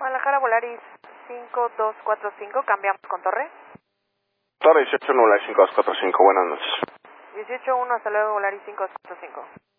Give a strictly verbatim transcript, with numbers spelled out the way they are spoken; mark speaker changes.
Speaker 1: Guadalajara, Volaris cinco dos cuatro cinco, cambiamos con Torre.
Speaker 2: Torre dieciocho uno, Volaris cinco dos cuatro cinco, buenas noches.
Speaker 1: dieciocho uno, hasta luego, Volaris cinco dos cuatro cinco.